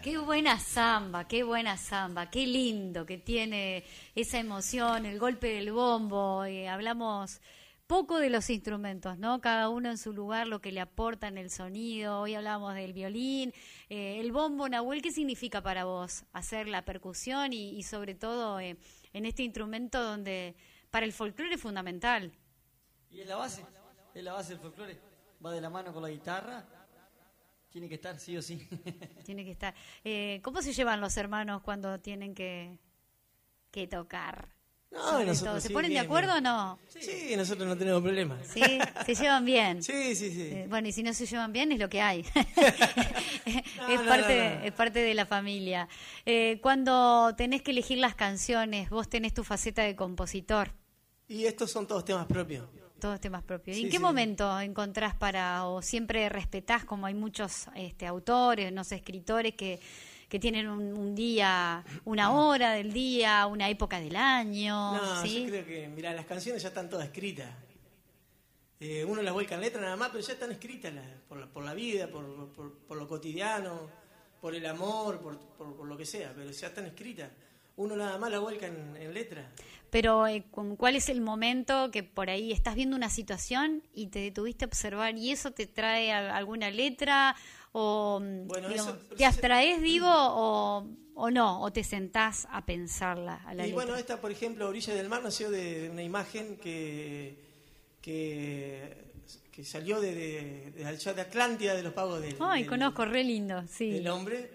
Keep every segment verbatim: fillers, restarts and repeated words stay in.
Qué buena samba, qué buena samba, qué lindo que tiene esa emoción, el golpe del bombo. Eh, hablamos poco de los instrumentos, ¿no? Cada uno en su lugar, lo que le aportan el sonido. Hoy hablamos del violín, eh, el bombo. Nahuel, ¿qué significa para vos hacer la percusión y, y sobre todo eh, en este instrumento donde para el folclore es fundamental? Y es la base, es la base del folclore. Va de la mano con la guitarra. Tiene que estar, sí o sí. Tiene que estar. Eh, ¿Cómo se llevan los hermanos cuando tienen que, que tocar? No, nosotros ¿Se sí, ponen bien, de acuerdo bien. o no? Sí. sí, nosotros no tenemos problemas. ¿Sí? ¿Se llevan bien? Sí, sí, sí. Eh, bueno, y si no se llevan bien es lo que hay. no, es, no, parte, no, no. es parte de la familia. Eh, cuando tenés que elegir las canciones, vos tenés tu faceta de compositor. Y estos son todos temas propios. Todos temas propios. ¿Y Sí, en qué sí. momento encontrás para, o siempre respetás, como hay muchos este, autores, no sé, escritores que, que tienen un, un día, una hora del día, una época del año? No, ¿sí? yo creo que, mirá, las canciones ya están todas escritas. Eh, uno las vuelca en letra nada más, pero ya están escritas las, por, la, por la vida, por, por, por lo cotidiano, por el amor, por, por, por lo que sea, pero ya están escritas. Uno nada más la vuelca en, en letra. Pero eh, ¿cuál es el momento que por ahí estás viendo una situación y te detuviste a observar y eso te trae a, alguna letra o Bueno, digamos, eso- te abstraes, digo, o, o no, o te sentás a pensarla a la Y letra? bueno, esta, por ejemplo, Orilla del Mar nació de, de una imagen que, que, que salió de, de, de allá de Atlántida, de los pagos del, Ay, del- conozco, re lindo, sí. del hombre.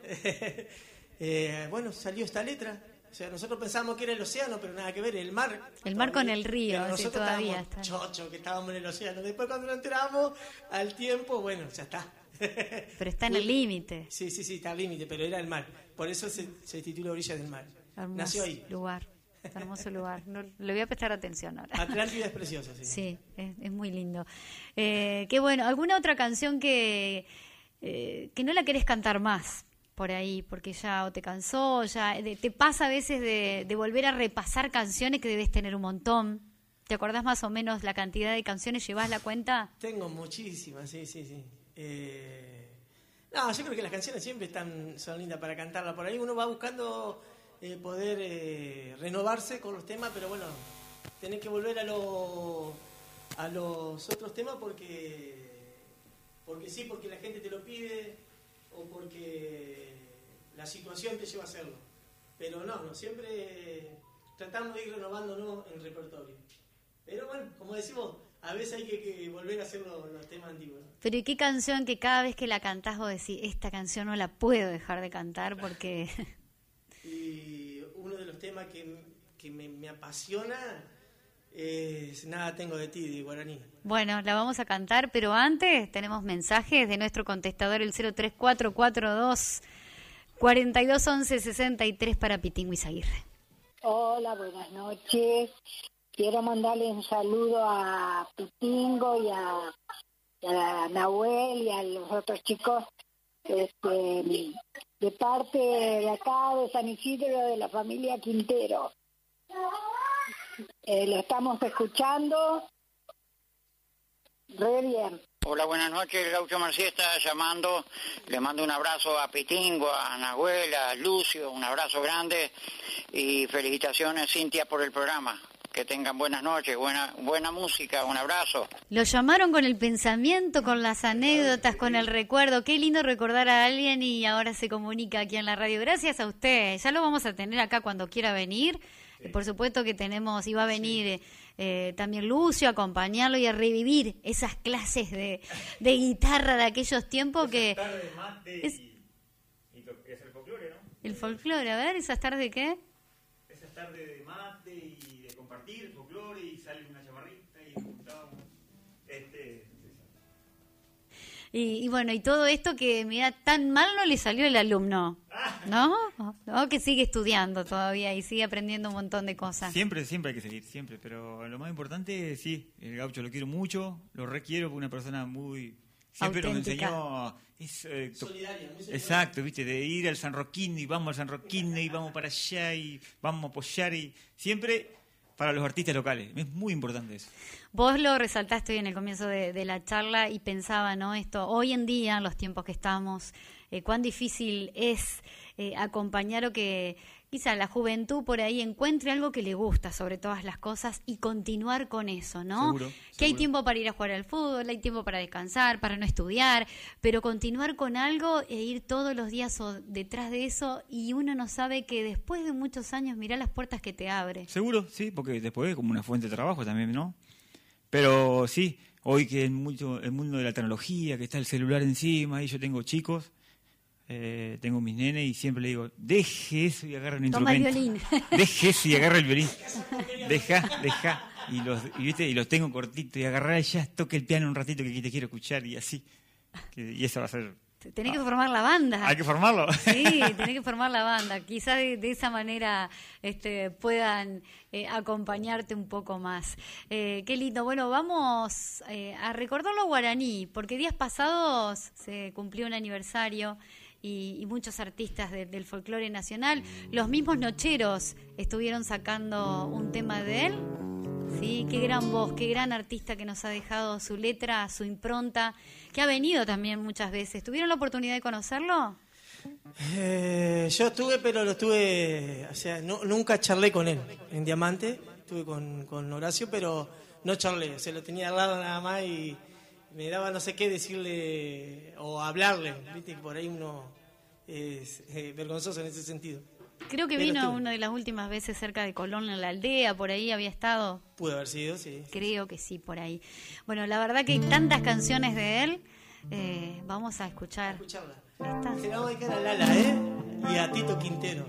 Eh, bueno, salió esta letra. O sea, nosotros pensábamos que era el océano, pero nada que ver, el mar. El mar con todavía. el río, Pero sí, nosotros todavía estábamos está. chochos, que estábamos en el océano. Después cuando nos enteramos, al tiempo, bueno, ya está. Pero está en el límite. Sí, sí, sí, está al límite, pero era el mar. Por eso se, se titula Orilla del Mar. Hermoso Nació ahí. lugar, hermoso lugar. No, le voy a prestar atención ahora. Atlántida es preciosa, sí. Sí, es, es muy lindo. Eh, qué bueno. ¿Alguna otra canción que, eh, que no la querés cantar más por ahí? Porque ya o te cansó, ya de- te pasa a veces de, de volver a repasar canciones que debes tener un montón. ¿Te acordás más o menos la cantidad de canciones? ¿Llevás la cuenta? Tengo muchísimas, sí, sí, sí. Eh, no, yo creo que las canciones siempre están, son lindas para cantarlas. Por ahí uno va buscando eh, poder eh, renovarse con los temas, pero bueno, tenés que volver a, lo, a los otros temas porque, porque sí, porque la gente te lo pide o porque la situación te lleva a hacerlo. Pero no, no, siempre tratamos de ir renovándonos en repertorio. Pero bueno, como decimos, a veces hay que, que volver a hacer los, los temas antiguos, ¿no? Pero ¿y qué canción que cada vez que la cantás vos decís, esta canción no la puedo dejar de cantar porque... Y uno de los temas que, que me, me apasiona es Nada tengo de ti, de Guaraní. Bueno, la vamos a cantar, pero antes tenemos mensajes de nuestro contestador, el cero tres cuatro cuatro dos, cuatro dos once, sesenta y tres para Pitingo Izaguirre. Hola, buenas noches. Quiero mandarle un saludo a Pitingo y a, y a Nahuel y a los otros chicos este, de parte de acá de San Isidro, de la familia Quintero. Eh, lo estamos escuchando re bien. Hola, buenas noches, Gaucho Marcía está llamando, le mando un abrazo a Pitingo, a Nahuel, a Lucio, un abrazo grande y felicitaciones, Cintia, por el programa. Que tengan buenas noches, buena buena música, un abrazo. Lo llamaron con el pensamiento, con las anécdotas, con el recuerdo. Qué lindo recordar a alguien y ahora se comunica aquí en la radio. Gracias a usted. Ya lo vamos a tener acá cuando quiera venir. Sí. Por supuesto que tenemos, y va a venir sí. eh, también Lucio a acompañarlo y a revivir esas clases de, de guitarra de aquellos tiempos esa que... tarde de mate es, y, y to- es el folclore, ¿no? El folclore, a ver, ¿esas tardes de qué? Esas tardes de mate y de compartir folclore y sale una chamarrita y juntamos este... Y, y bueno, y todo esto que, mira, tan mal no le salió el alumno, ¿no? ¿No? Que sigue estudiando todavía y sigue aprendiendo un montón de cosas. Siempre, siempre hay que seguir, siempre, pero lo más importante, sí, el Gaucho lo quiero mucho, lo requiero porque una persona muy... Siempre auténtica. Nos enseñó... Es, eh, to- Solidaria, muy solidaria. Exacto, viste, de ir al San Roquín y vamos al San Roquín y vamos para allá y vamos a apoyar y siempre para los artistas locales. Es muy importante eso. Vos lo resaltaste hoy en el comienzo de, de la charla y pensaba, ¿no? Esto, hoy en día, en los tiempos que estamos, eh, cuán difícil es eh, acompañar o que quizá la juventud por ahí encuentre algo que le gusta sobre todas las cosas y continuar con eso, ¿no? Seguro, que seguro. hay tiempo para ir a jugar al fútbol, hay tiempo para descansar, para no estudiar, pero continuar con algo e ir todos los días o detrás de eso, y uno no sabe que después de muchos años mirá las puertas que te abre. Seguro, sí, porque después es como una fuente de trabajo también, ¿no? Pero sí, hoy que en mucho el mundo de la tecnología, que está el celular encima, y yo tengo chicos, eh, tengo mis nenes y siempre le digo, deje eso y agarra un Toma el instrumento. violín. Deje eso y agarra el violín. Deja, deja. Y los, y, ¿viste? y los tengo cortitos y agarrar y ya toque el piano un ratito que te quiero escuchar y así. Que, y eso va a ser... Tenés que formar la banda. Hay que formarlo. Sí, tenés que formar la banda. Quizás de, de esa manera este, puedan eh, acompañarte un poco más. Eh, qué lindo. Bueno, vamos eh, a recordar lo guaraní, porque días pasados se cumplió un aniversario y, y muchos artistas de, del folclore nacional, los mismos Nocheros, estuvieron sacando un tema de él. Sí, qué gran voz, qué gran artista que nos ha dejado su letra, su impronta, que ha venido también muchas veces. ¿Tuvieron la oportunidad de conocerlo? Eh, yo estuve, pero lo estuve, o sea, no, nunca charlé con él en Diamante. Estuve con, con Horacio, pero no charlé, se lo tenía al lado nada más y me daba no sé qué decirle o hablarle, viste que por ahí uno es eh, vergonzoso en ese sentido. Creo que Pero vino estuve. una de las últimas veces cerca de Colón, en la aldea, por ahí había estado. Pudo haber sido, sí. Creo que sí, por ahí. Bueno, la verdad que hay tantas canciones de él, eh, vamos a escuchar. Escucharla. Esta. Se la vamos a dedicar a Lala, ¿eh? Y a Tito Quintero.